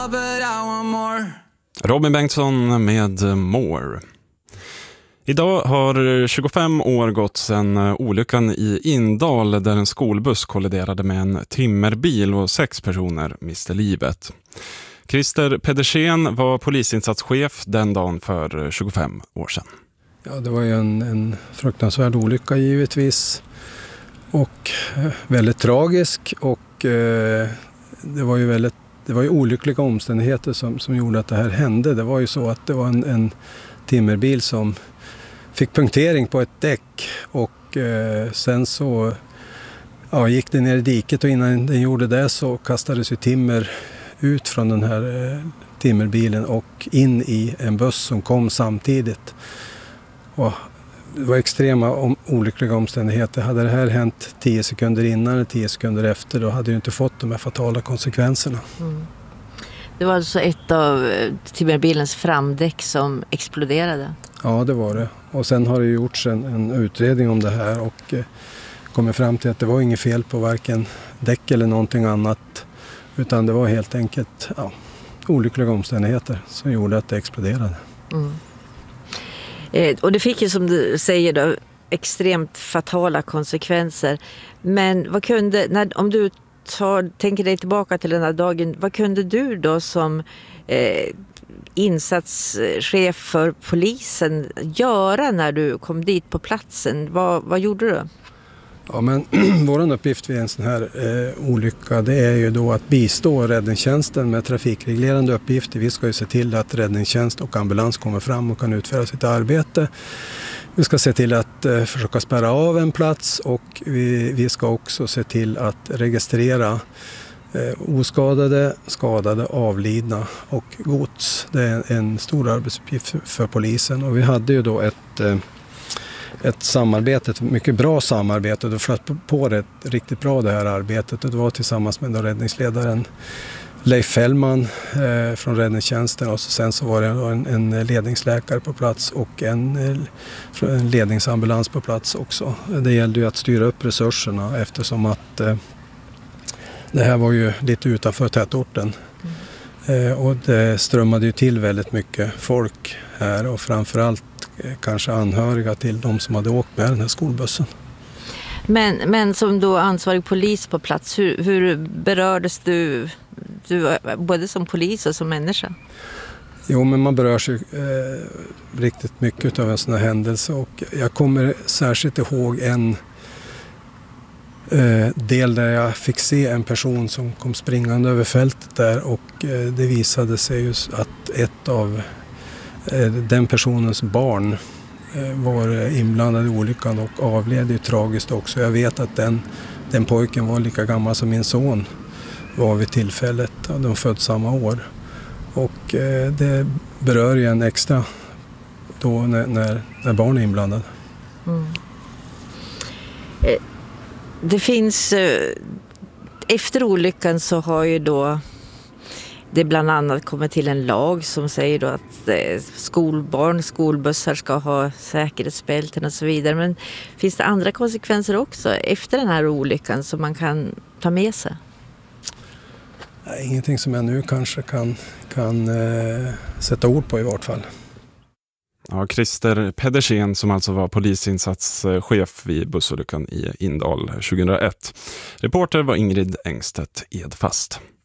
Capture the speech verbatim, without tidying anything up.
but I want more. Robin Bengtsson med More. Idag har tjugofem år gått sedan olyckan i Indal där en skolbuss kolliderade med en timmerbil och sex personer miste livet. Christer Pedersen var polisinsatschef den dagen för tjugofem år sedan. Ja, det var ju en, en fruktansvärd olycka givetvis och väldigt tragisk och eh, det var ju väldigt det var ju olyckliga omständigheter som, som gjorde att det här hände. Det var ju så att det var en, en timmerbil som fick punktering på ett däck och eh, sen så ja, gick det ner i diket och innan den gjorde det så kastades ju timmer ut från den här eh, timmerbilen och in i en buss som kom samtidigt. Och det var extrema om, olyckliga omständigheter. Hade det här hänt tio sekunder innan eller tio sekunder efter då hade det inte fått de här fatala konsekvenserna. Mm. Det var alltså ett av timmerbilens framdäck som exploderade? Ja, det var det. Och sen har det gjorts en, en utredning om det här och eh, kommit fram till att det var inget fel på varken däck eller någonting annat. Utan det var helt enkelt ja, olyckliga omständigheter som gjorde att det exploderade. Mm. Eh, och det fick ju som du säger då extremt fatala konsekvenser. Men vad kunde, när, om du tar, tänker dig tillbaka till den här dagen, vad kunde du då som eh, insatschef för polisen göra när du kom dit på platsen? Vad, vad gjorde du? Ja, men vår uppgift vid en sån här eh, olycka det är ju då att bistå räddningstjänsten med trafikreglerande uppgifter. Vi ska ju se till att räddningstjänst och ambulans kommer fram och kan utföra sitt arbete. Vi ska se till att eh, försöka spärra av en plats och vi, vi ska också se till att registrera eh, oskadade, skadade, avlidna och gods. Det är en stor arbetsuppgift för, för polisen och vi hade ju då ett eh, ett samarbete, ett mycket bra samarbete och då flöt på det riktigt bra det här arbetet och det var tillsammans med räddningsledaren Leif Fällman eh, från räddningstjänsten och så sen så var det en, en ledningsläkare på plats och en, en ledningsambulans på plats också. Det gällde ju att styra upp resurserna eftersom att eh, det här var ju lite utanför tätorten mm. eh, och det strömmade ju till väldigt mycket folk här och framförallt kanske anhöriga till de som hade åkt med den här skolbussen. Men, men som då ansvarig polis på plats, hur, hur berördes du, du både som polis och som människa? Jo, men man berörs ju eh, riktigt mycket av en sån här händelse och jag kommer särskilt ihåg en eh, del där jag fick se en person som kom springande över fältet där och eh, det visade sig just att ett av den personens barn var inblandad i olyckan och avled ju tragiskt också. Jag vet att den, den pojken var lika gammal som min son var vid tillfället. De föddes samma år. Och det berör ju en extra då när, när, när barn är inblandade. Mm. Det finns, efter olyckan så har ju då det bland annat kommer till en lag som säger då att skolbarn, skolbussar ska ha säkerhetsbälten och så vidare. Men finns det andra konsekvenser också efter den här olyckan som man kan ta med sig? Nej, ingenting som jag nu kanske kan, kan eh, sätta ord på i vart fall. Ja, Christer Pedersen som alltså var polisinsatschef vid bussolyckan i Indal tjugohundraett. Reporter var Ingrid Engstedt Edfast.